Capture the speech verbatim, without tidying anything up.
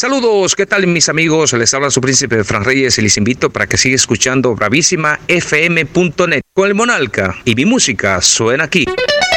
Saludos, ¿qué tal mis amigos? Les habla su príncipe Fran Reyes y les invito para que sigan escuchando bravísima f m punto net con el Monarca y mi música suena aquí.